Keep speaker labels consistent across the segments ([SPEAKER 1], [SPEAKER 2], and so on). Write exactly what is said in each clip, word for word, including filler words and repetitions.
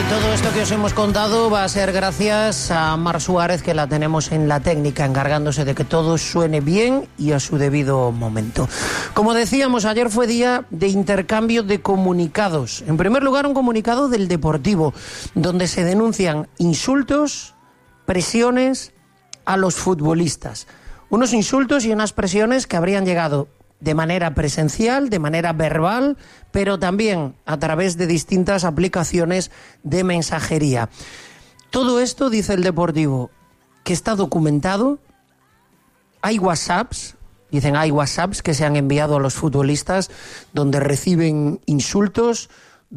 [SPEAKER 1] Todo esto que os hemos contado va a ser gracias a Mar Suárez, que la tenemos en la técnica, encargándose de que todo suene bien y a su debido momento. Como decíamos, ayer fue día de intercambio de comunicados. En primer lugar, un comunicado del Deportivo, donde se denuncian insultos, presiones a los futbolistas. Unos insultos y unas presiones que habrían llegado de manera presencial, de manera verbal, pero también a través de distintas aplicaciones de mensajería. Todo esto, dice el Deportivo, que está documentado. Hay WhatsApps, dicen hay WhatsApps que se han enviado a los futbolistas donde reciben insultos,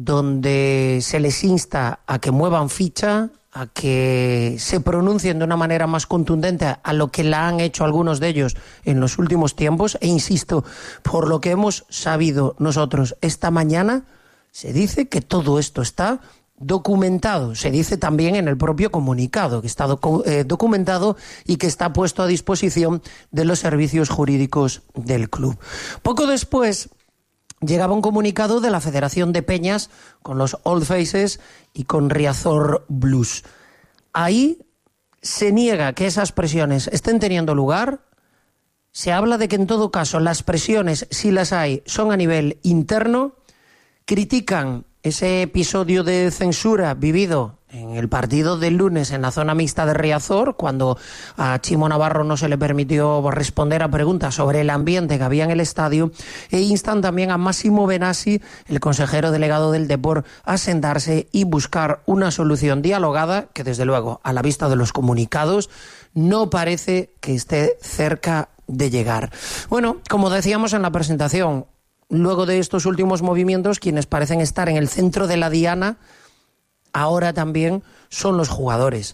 [SPEAKER 1] donde se les insta a que muevan ficha, a que se pronuncien de una manera más contundente a lo que la han hecho algunos de ellos en los últimos tiempos. E insisto, por lo que hemos sabido nosotros esta mañana, se dice que todo esto está documentado. Se dice también en el propio comunicado que está docu- eh, documentado y que está puesto a disposición de los servicios jurídicos del club. Poco después llegaba un comunicado de la Federación de Peñas con los Old Faces y con Riazor Blues. Ahí se niega que esas presiones estén teniendo lugar. Se habla de que en todo caso las presiones, si las hay, son a nivel interno. Critican ese episodio de censura vivido en el partido del lunes en la zona mixta de Riazor, cuando a Chimo Navarro no se le permitió responder a preguntas sobre el ambiente que había en el estadio, e instan también a Massimo Benassi, el consejero delegado del Depor, a sentarse y buscar una solución dialogada que, desde luego, a la vista de los comunicados, no parece que esté cerca de llegar. Bueno, como decíamos en la presentación, luego de estos últimos movimientos, quienes parecen estar en el centro de la diana ahora también son los jugadores.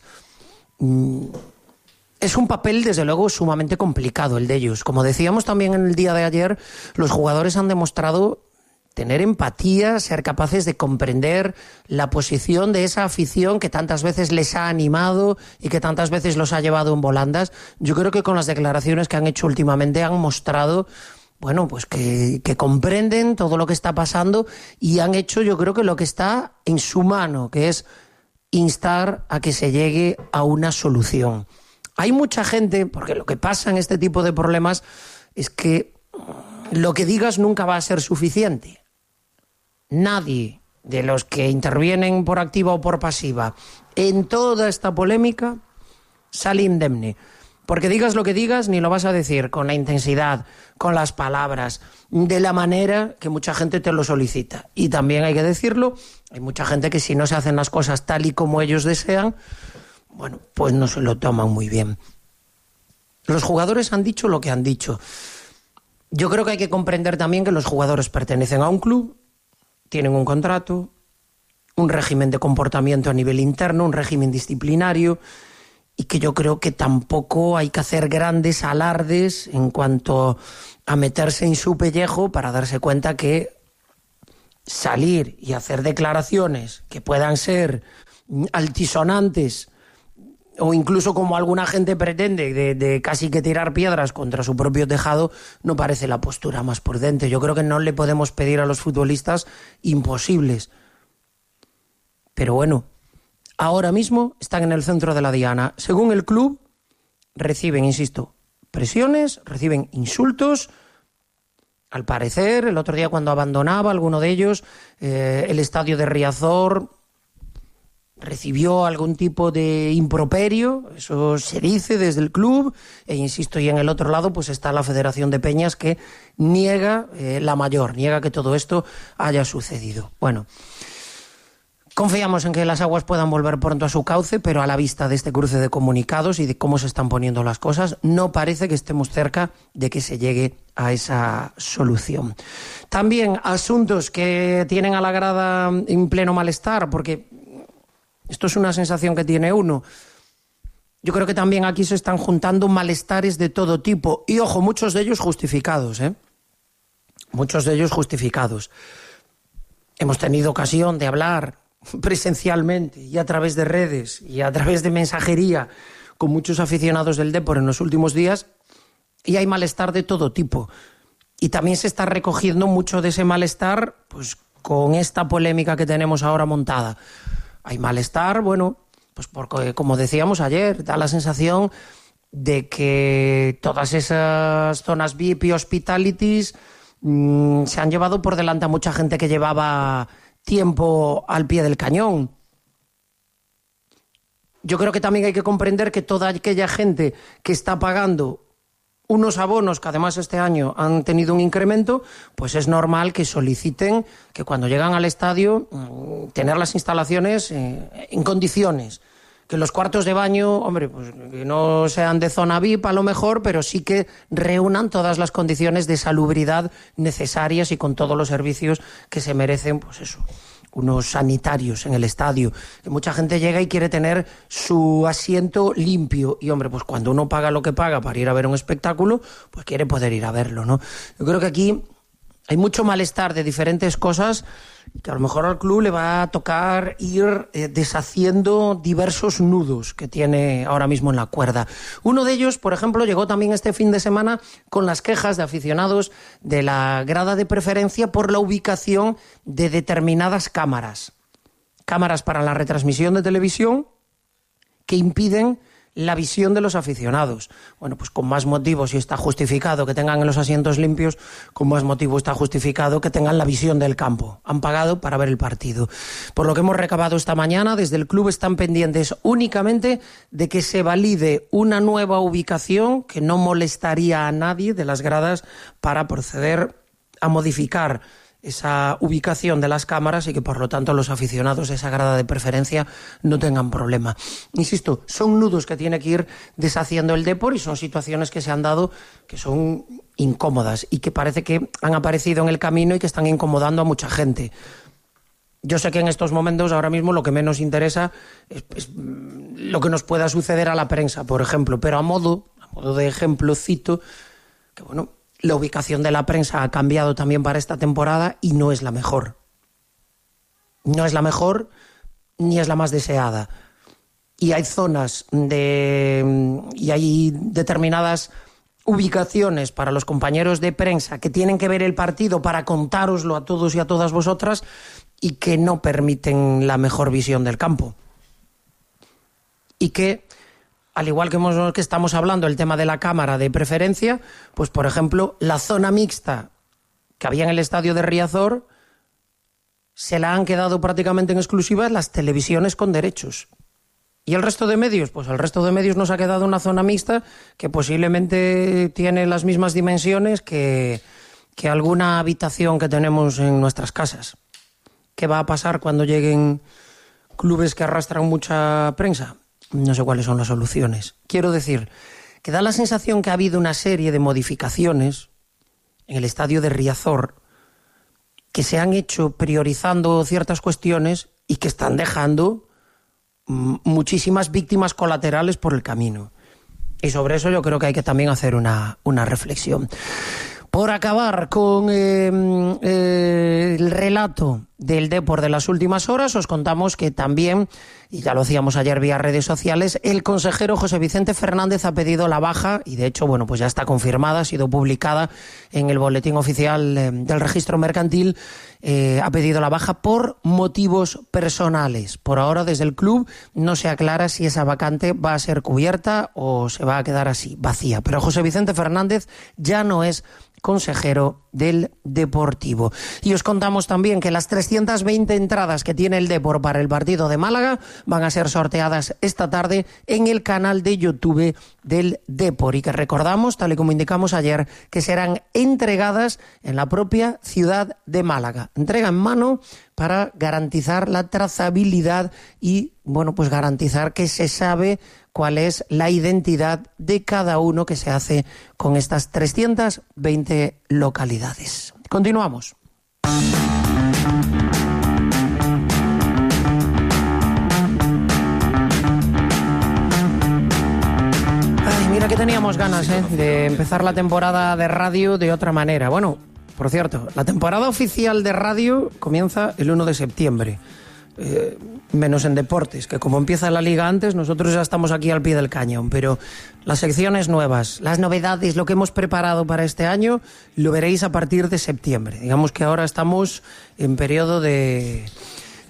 [SPEAKER 1] Es un papel, desde luego, sumamente complicado el de ellos. Como decíamos también en el día de ayer, los jugadores han demostrado tener empatía, ser capaces de comprender la posición de esa afición que tantas veces les ha animado y que tantas veces los ha llevado en volandas. Yo creo que con las declaraciones que han hecho últimamente han mostrado, bueno, pues que, que comprenden todo lo que está pasando y han hecho, yo creo que lo que está en su mano, que es instar a que se llegue a una solución. Hay mucha gente, porque lo que pasa en este tipo de problemas es que lo que digas nunca va a ser suficiente. Nadie de los que intervienen por activa o por pasiva en toda esta polémica sale indemne. Porque digas lo que digas, ni lo vas a decir con la intensidad, con las palabras, de la manera que mucha gente te lo solicita. Y también hay que decirlo, hay mucha gente que si no se hacen las cosas tal y como ellos desean, bueno, pues no se lo toman muy bien. Los jugadores han dicho lo que han dicho. Yo creo que hay que comprender también que los jugadores pertenecen a un club, tienen un contrato, un régimen de comportamiento a nivel interno, un régimen disciplinario, y que yo creo que tampoco hay que hacer grandes alardes en cuanto a meterse en su pellejo para darse cuenta que salir y hacer declaraciones que puedan ser altisonantes o incluso, como alguna gente pretende, de, de casi que tirar piedras contra su propio tejado, no parece la postura más prudente. Yo creo que no le podemos pedir a los futbolistas imposibles. Pero bueno, ahora mismo están en el centro de la diana. Según el club, reciben, insisto, presiones, reciben insultos. Al parecer, el otro día cuando abandonaba alguno de ellos eh, el estadio de Riazor, recibió algún tipo de improperio, eso se dice desde el club, e insisto, y en el otro lado pues está la Federación de Peñas, que niega, eh, la mayor, niega que todo esto haya sucedido. Bueno, confiamos en que las aguas puedan volver pronto a su cauce, pero a la vista de este cruce de comunicados y de cómo se están poniendo las cosas, no parece que estemos cerca de que se llegue a esa solución. También asuntos que tienen a la grada en pleno malestar, porque esto es una sensación que tiene uno. Yo creo que también aquí se están juntando malestares de todo tipo. Y ojo, muchos de ellos justificados, ¿eh? Muchos de ellos justificados. Hemos tenido ocasión de hablar presencialmente y a través de redes y a través de mensajería con muchos aficionados del Depor en los últimos días, y hay malestar de todo tipo. Y también se está recogiendo mucho de ese malestar pues con esta polémica que tenemos ahora montada. Hay malestar, bueno, pues porque, como decíamos ayer, da la sensación de que todas esas zonas V I P y hospitalities mmm, se han llevado por delante a mucha gente que llevaba tiempo al pie del cañón. Yo creo que también hay que comprender que toda aquella gente que está pagando unos abonos que además este año han tenido un incremento, pues es normal que soliciten que cuando llegan al estadio tener las instalaciones en condiciones. Que los cuartos de baño, hombre, pues que no sean de zona V I P a lo mejor, pero sí que reúnan todas las condiciones de salubridad necesarias y con todos los servicios que se merecen, pues eso, unos sanitarios en el estadio. Que mucha gente llega y quiere tener su asiento limpio y, hombre, pues cuando uno paga lo que paga para ir a ver un espectáculo, pues quiere poder ir a verlo, ¿no? Yo creo que aquí hay mucho malestar de diferentes cosas que a lo mejor al club le va a tocar ir eh, deshaciendo diversos nudos que tiene ahora mismo en la cuerda. Uno de ellos, por ejemplo, llegó también este fin de semana con las quejas de aficionados de la grada de preferencia por la ubicación de determinadas cámaras. Cámaras para la retransmisión de televisión que impiden la visión de los aficionados. Bueno, pues con más motivo, si está justificado que tengan los asientos limpios, con más motivo está justificado que tengan la visión del campo. Han pagado para ver el partido. Por lo que hemos recabado esta mañana, desde el club están pendientes únicamente de que se valide una nueva ubicación que no molestaría a nadie de las gradas para proceder a modificar esa ubicación de las cámaras y que por lo tanto los aficionados de esa grada de preferencia no tengan problema. Insisto, son nudos que tiene que ir deshaciendo el Depor y son situaciones que se han dado que son incómodas y que parece que han aparecido en el camino y que están incomodando a mucha gente. Yo sé que en estos momentos ahora mismo lo que menos interesa es, es lo que nos pueda suceder a la prensa, por ejemplo, pero a modo, a modo de ejemplo cito que bueno, la ubicación de la prensa ha cambiado también para esta temporada y no es la mejor. No es la mejor ni es la más deseada. Y hay zonas de y hay determinadas ubicaciones para los compañeros de prensa que tienen que ver el partido para contároslo a todos y a todas vosotras y que no permiten la mejor visión del campo. Y que al igual que, hemos, que estamos hablando el tema de la cámara de preferencia, pues por ejemplo, la zona mixta que había en el estadio de Riazor se la han quedado prácticamente en exclusiva las televisiones con derechos. ¿Y el resto de medios? Pues el resto de medios nos ha quedado una zona mixta que posiblemente tiene las mismas dimensiones que, que alguna habitación que tenemos en nuestras casas. ¿Qué va a pasar cuando lleguen clubes que arrastran mucha prensa? No sé cuáles son las soluciones. Quiero decir que da la sensación que ha habido una serie de modificaciones en el estadio de Riazor que se han hecho priorizando ciertas cuestiones y que están dejando muchísimas víctimas colaterales por el camino. Y sobre eso yo creo que hay que también hacer una, una reflexión. Por acabar con eh, eh, el relato del Depor de las últimas horas, os contamos que también, y ya lo hacíamos ayer vía redes sociales, el consejero José Vicente Fernández ha pedido la baja, y de hecho, bueno, pues ya está confirmada, ha sido publicada en el boletín oficial eh, del registro mercantil, eh, ha pedido la baja por motivos personales. Por ahora, desde el club, no se aclara si esa vacante va a ser cubierta o se va a quedar así, vacía. Pero José Vicente Fernández ya no es consejero del Deportivo. Y os contamos también que las trescientas veinte entradas que tiene el Depor para el partido de Málaga van a ser sorteadas esta tarde en el canal de YouTube del Depor y que recordamos, tal y como indicamos ayer, que serán entregadas en la propia ciudad de Málaga. Entrega en mano para garantizar la trazabilidad y, bueno, pues garantizar que se sabe cuál es la identidad de cada uno que se hace con estas trescientas veinte localidades. Continuamos. Ay, mira que teníamos ganas ¿eh? de empezar la temporada de radio de otra manera. Bueno, por cierto, la temporada oficial de radio comienza el uno de septiembre. Eh, menos en deportes, que como empieza la liga antes, nosotros ya estamos aquí al pie del cañón, pero las secciones nuevas, las novedades, lo que hemos preparado para este año, lo veréis a partir de septiembre. Digamos que ahora estamos en periodo de,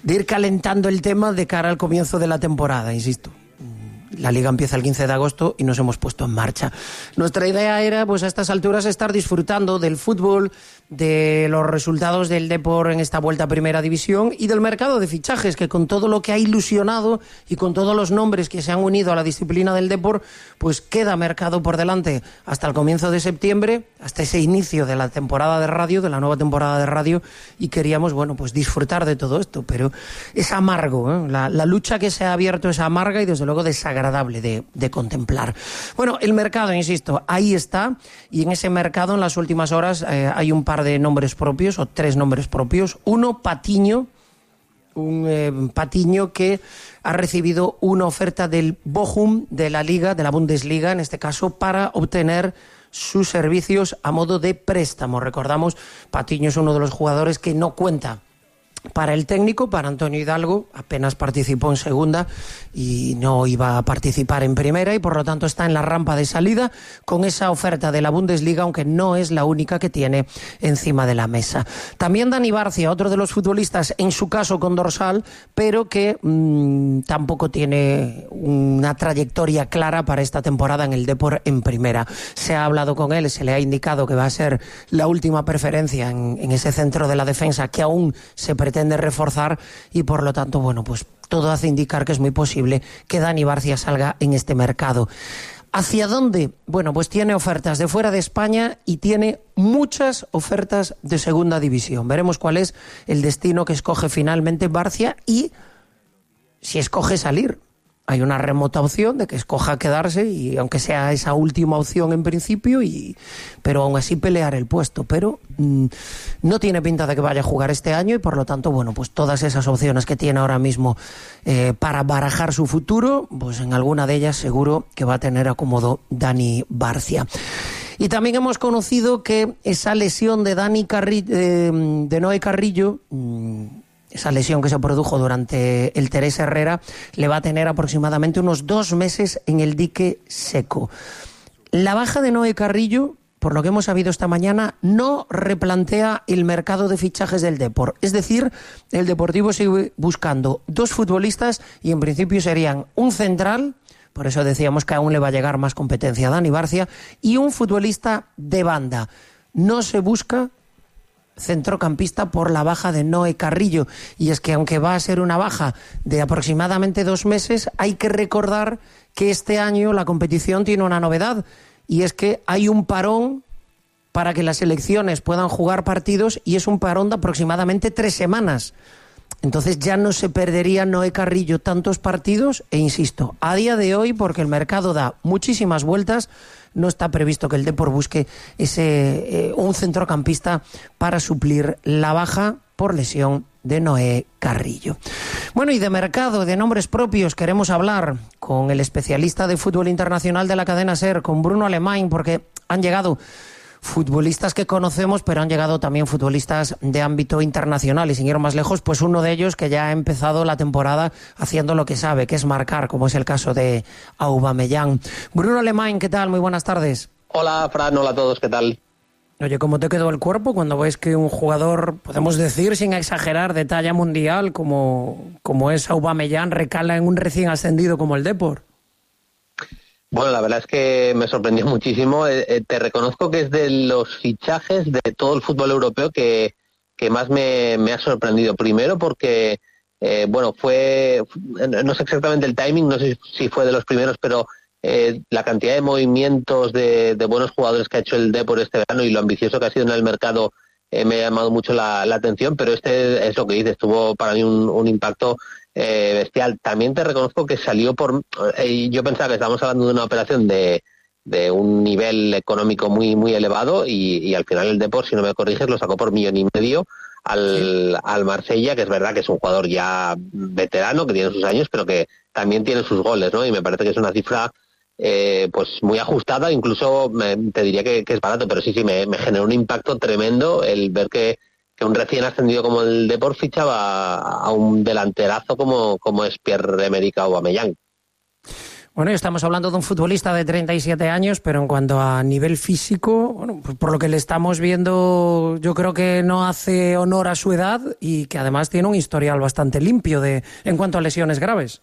[SPEAKER 1] de ir calentando el tema de cara al comienzo de la temporada, insisto. La Liga empieza el quince de agosto y nos hemos puesto en marcha. Nuestra idea era, pues a estas alturas, estar disfrutando del fútbol, de los resultados del Depor en esta vuelta a Primera División y del mercado de fichajes, que con todo lo que ha ilusionado y con todos los nombres que se han unido a la disciplina del Depor, pues queda mercado por delante hasta el comienzo de septiembre, hasta ese inicio de la temporada de radio, de la nueva temporada de radio, y queríamos, bueno, pues disfrutar de todo esto, pero es amargo, ¿eh? La, la lucha que se ha abierto es amarga y desde luego desagradable de, de contemplar. Bueno, el mercado, insisto, ahí está, y en ese mercado en las últimas horas eh, hay un par de nombres propios, o tres nombres propios. Uno, Patiño, un eh, Patiño que ha recibido una oferta del Bochum, de la Liga, de la Bundesliga, en este caso, para obtener sus servicios a modo de préstamo. Recordamos, Patiño es uno de los jugadores que no cuenta para el técnico, para Antonio Hidalgo, apenas participó en segunda y no iba a participar en primera, y por lo tanto está en la rampa de salida con esa oferta de la Bundesliga, aunque no es la única que tiene encima de la mesa. También Dani Barcia, otro de los futbolistas, en su caso con dorsal, pero que mmm, tampoco tiene una trayectoria clara para esta temporada en el Depor en primera. Se ha hablado con él, se le ha indicado que va a ser la última preferencia en, en ese centro de la defensa que aún se pretende pretende reforzar, y por lo tanto, bueno, pues todo hace indicar que es muy posible que Dani Barcia salga en este mercado. ¿Hacia dónde? Bueno, pues tiene ofertas de fuera de España y tiene muchas ofertas de segunda división. Veremos cuál es el destino que escoge finalmente Barcia y si escoge salir. Hay una remota opción de que escoja quedarse, y aunque sea esa última opción en principio, y pero aún así pelear el puesto. Pero mmm, no tiene pinta de que vaya a jugar este año, y por lo tanto, bueno, pues todas esas opciones que tiene ahora mismo eh, para barajar su futuro, pues en alguna de ellas seguro que va a tener acomodo Dani Barcia. Y también hemos conocido que esa lesión de Dani Carrillo, eh, de Noé Carrillo, mmm, esa lesión que se produjo durante el Teresa Herrera, le va a tener aproximadamente unos dos meses en el dique seco. La baja de Noé Carrillo, por lo que hemos sabido esta mañana, no replantea el mercado de fichajes del Depor. Es decir, el Deportivo sigue buscando dos futbolistas y en principio serían un central, por eso decíamos que aún le va a llegar más competencia a Dani Barcia, y un futbolista de banda. No se busca centrocampista por la baja de Noé Carrillo, y es que aunque va a ser una baja de aproximadamente dos meses, hay que recordar que este año la competición tiene una novedad, y es que hay un parón para que las selecciones puedan jugar partidos, y es un parón de aproximadamente tres semanas. Entonces ya no se perdería Noé Carrillo tantos partidos, e insisto, a día de hoy, porque el mercado da muchísimas vueltas, no está previsto que el Depor busque ese eh, un centrocampista para suplir la baja por lesión de Noé Carrillo. Bueno, y de mercado, de nombres propios, queremos hablar con el especialista de fútbol internacional de la cadena SER, con Bruno Alemany, porque han llegado futbolistas que conocemos, pero han llegado también futbolistas de ámbito internacional, y sin ir más lejos, pues uno de ellos que ya ha empezado la temporada haciendo lo que sabe, que es marcar, como es el caso de Aubameyang. Bruno Alemany, ¿qué tal? Muy buenas tardes.
[SPEAKER 2] Hola, Fran, hola a todos, ¿qué tal?
[SPEAKER 1] Oye, ¿cómo te quedó el cuerpo cuando ves que un jugador, podemos decir sin exagerar, de talla mundial como, como es Aubameyang, recala en un recién ascendido como el Depor?
[SPEAKER 2] Bueno, la verdad es que me sorprendió muchísimo. Eh, te reconozco que es de los fichajes de todo el fútbol europeo que, que más me, me ha sorprendido. Primero porque, eh, bueno, fue, no sé exactamente el timing, no sé si fue de los primeros, pero eh, la cantidad de movimientos de, de buenos jugadores que ha hecho el Depor este verano y lo ambicioso que ha sido en el mercado eh, me ha llamado mucho la, la atención, pero este es lo que dices, tuvo para mí un, un impacto Eh, bestial. También te reconozco que salió por... Eh, yo pensaba que estábamos hablando de una operación de, de un nivel económico muy muy elevado y, y al final el Depor, si no me corriges, lo sacó por millón y medio al, sí. al Marsella, que es verdad que es un jugador ya veterano, que tiene sus años, pero que también tiene sus goles, ¿no? Y me parece que es una cifra eh, pues muy ajustada, incluso me, te diría que, que es barato, pero sí, sí, me, me generó un impacto tremendo el ver que que un recién ascendido como el Depor fichaba a un delanterazo como, como es Pierre-Emerick Aubameyang.
[SPEAKER 1] Bueno, estamos hablando de un futbolista de treinta y siete años, pero en cuanto a nivel físico, bueno, pues por lo que le estamos viendo, yo creo que no hace honor a su edad y que además tiene un historial bastante limpio de en cuanto a lesiones graves.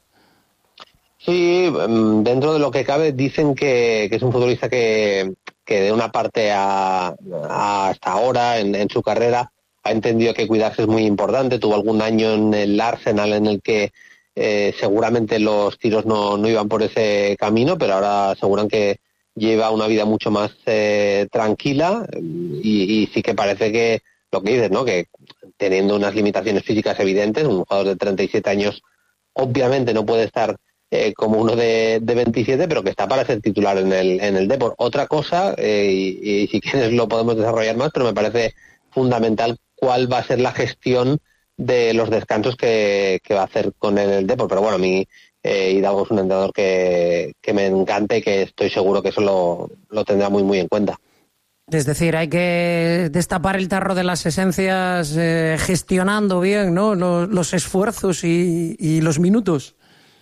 [SPEAKER 2] Sí, dentro de lo que cabe dicen que, que es un futbolista que, que de una parte a, a hasta ahora en, en su carrera ha entendido que cuidarse es muy importante. Tuvo algún año en el Arsenal en el que Eh, seguramente los tiros no, no iban por ese camino, pero ahora aseguran que lleva una vida mucho más eh, tranquila y, y sí que parece que lo que dices, ¿no? Que teniendo unas limitaciones físicas evidentes, un jugador de treinta y siete años obviamente no puede estar eh, como uno de, de veintisiete, pero que está para ser titular en el, en el Depor. Otra cosa, eh, y, y si quieres lo podemos desarrollar más, pero me parece fundamental cuál va a ser la gestión de los descansos que, que va a hacer con el, el Depor, pero bueno, a mí eh, Hidalgo es un entrenador que, que me encanta y que estoy seguro que eso lo, lo tendrá muy muy en cuenta.
[SPEAKER 1] Es decir, hay que destapar el tarro de las esencias eh, gestionando bien, ¿no? los, los esfuerzos y, y los minutos.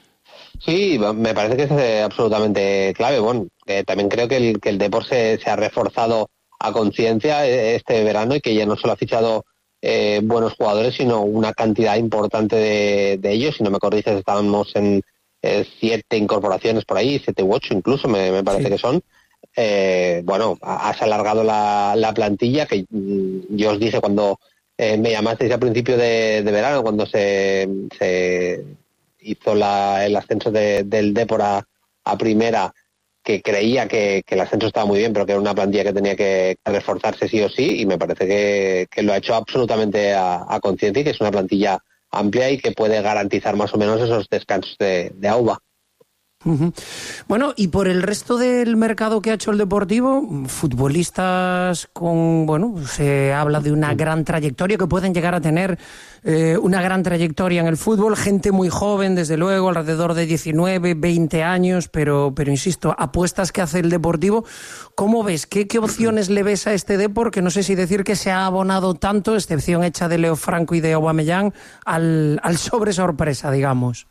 [SPEAKER 2] Sí, me parece que es eh, absolutamente clave. Bueno, eh, también creo que el, que el Depor se, se ha reforzado a conciencia este verano y que ya no solo ha fichado Eh, buenos jugadores, sino una cantidad importante de, de ellos. Si no me corriges, estábamos en eh, siete incorporaciones por ahí, siete u ocho incluso, me, me parece sí. que son. Eh, bueno, has alargado la, la plantilla, que mm, yo os dije cuando eh, me llamasteis al principio de, de verano, cuando se, se hizo la, el ascenso de, del Depor a, a primera, que creía que, que el ascenso estaba muy bien, pero que era una plantilla que tenía que reforzarse sí o sí, y me parece que, que lo ha hecho absolutamente a, a conciencia y que es una plantilla amplia y que puede garantizar más o menos esos descansos de, de Auba.
[SPEAKER 1] Uh-huh. Bueno, y por el resto del mercado que ha hecho el Deportivo, futbolistas con, bueno, se habla de una gran trayectoria, que pueden llegar a tener eh, una gran trayectoria en el fútbol, gente muy joven, desde luego, alrededor de diecinueve, veinte años, pero, pero insisto, apuestas que hace el Deportivo. ¿Cómo ves? ¿Qué, qué opciones le ves a este Depor? Que no sé si decir que se ha abonado tanto, excepción hecha de Leo Franco y de Aubameyang, al, al sobre sorpresa, digamos.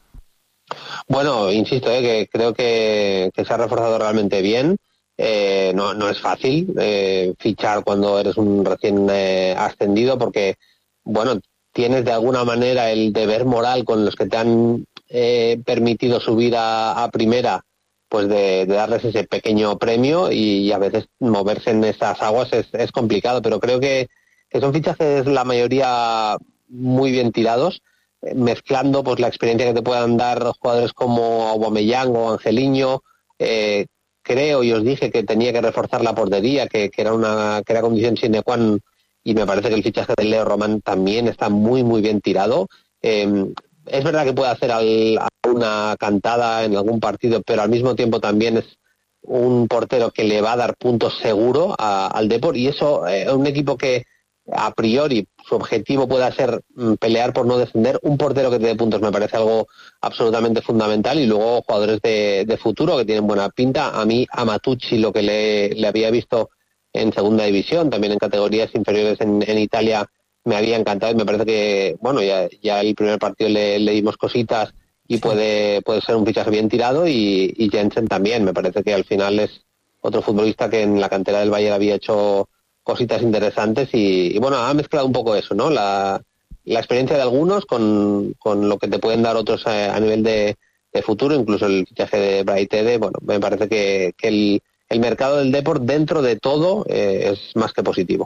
[SPEAKER 2] Bueno, insisto, eh, que creo que, que se ha reforzado realmente bien. Eh, no, no es fácil eh, fichar cuando eres un recién eh, ascendido, porque, bueno, tienes de alguna manera el deber moral con los que te han eh, permitido subir a, a primera, pues de, de darles ese pequeño premio, y a veces moverse en esas aguas es, es complicado, pero creo que, que son fichajes la mayoría muy bien tirados, mezclando pues la experiencia que te puedan dar jugadores como Aubameyang o Angeliño. Eh, creo y os dije que tenía que reforzar la portería, que, que era una que era condición sine qua non, y me parece que el fichaje de Leo Román también está muy muy bien tirado. Eh, es verdad que puede hacer al, una cantada en algún partido, pero al mismo tiempo también es un portero que le va a dar puntos seguro a, al Depor, y eso eh, un equipo que a priori su objetivo pueda ser mm, pelear por no descender, un portero que te dé puntos me parece algo absolutamente fundamental, y luego jugadores de, de futuro que tienen buena pinta. A mí a Matucci, lo que le, le había visto en segunda división, también en categorías inferiores en, en Italia, me había encantado, y me parece que bueno, ya, ya el primer partido le, le dimos cositas y puede, puede ser un fichaje bien tirado, y, y Jensen también, me parece que al final es otro futbolista que en la cantera del Bayern había hecho cositas interesantes, y, y bueno, ha mezclado un poco eso, ¿no? La, la experiencia de algunos con, con lo que te pueden dar otros a, a nivel de, de futuro, incluso el fichaje de Braithwaite. Bueno, me parece que, que el, el mercado del Depor, dentro de todo, eh, es más que positivo.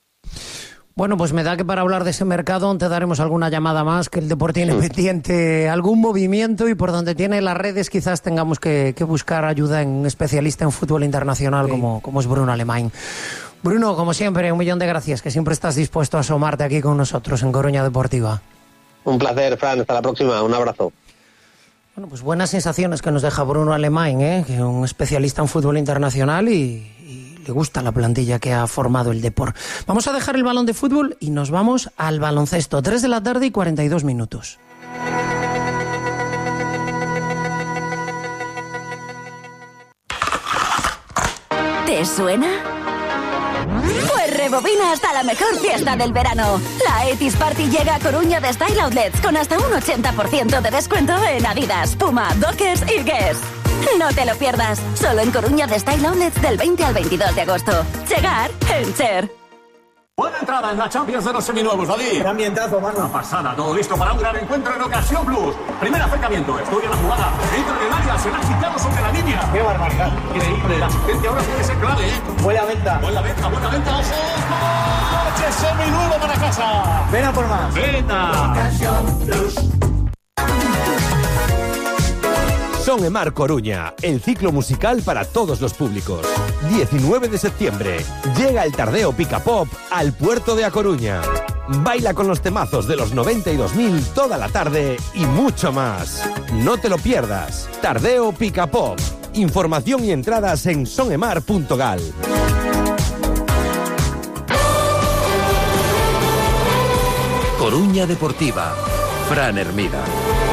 [SPEAKER 1] Bueno, pues me da que para hablar de ese mercado te daremos alguna llamada más, que el Depor tiene pendiente algún movimiento, y por donde tiene las redes quizás tengamos que, que buscar ayuda en un especialista en fútbol internacional, sí, como, como es Bruno Alemany. Bruno, como siempre, un millón de gracias, que siempre estás dispuesto a asomarte aquí con nosotros en Coruña Deportiva.
[SPEAKER 2] Un placer, Fran, hasta la próxima, un abrazo.
[SPEAKER 1] Bueno, pues buenas sensaciones que nos deja Bruno Alemany, ¿eh? Que es un especialista en fútbol internacional y, y le gusta la plantilla que ha formado el Depor. Vamos a dejar el balón de fútbol y nos vamos al baloncesto. tres de la tarde y cuarenta y dos minutos.
[SPEAKER 3] ¿Te suena? Pues rebobina hasta la mejor fiesta del verano. La Etis Party llega a Coruña de Style Outlets con hasta un ochenta por ciento de descuento en Adidas, Puma, Dockers y Guess. No te lo pierdas. Solo en Coruña de Style Outlets del veinte al veintidós de agosto. Chegar en Cher.
[SPEAKER 4] Buena entrada en la Champions de los seminuevos, David.
[SPEAKER 5] Qué ambientazo, mano.
[SPEAKER 4] Una pasada, todo listo para un gran encuentro en Ocasión Plus. Primer acercamiento, estudia la jugada. Entra en el área, se la ha quitado sobre la línea.
[SPEAKER 5] Qué barbaridad.
[SPEAKER 4] Increíble, la asistencia ahora puede ser clave, ¿eh?
[SPEAKER 5] Buena venta.
[SPEAKER 4] Buena venta, buena venta, ojo. ¡Coche seminuevo para casa!
[SPEAKER 5] Ven a por más.
[SPEAKER 4] ¡Venta!
[SPEAKER 5] Ocasión Plus.
[SPEAKER 6] Son Emar Coruña, el ciclo musical para todos los públicos. diecinueve de septiembre, llega el Tardeo Pica Pop al puerto de A Coruña. Baila con los temazos de los noventa y dos mil toda la tarde y mucho más. No te lo pierdas. Tardeo Pica Pop. Información y entradas en sonemar punto gal.
[SPEAKER 7] Coruña Deportiva. Fran Hermida.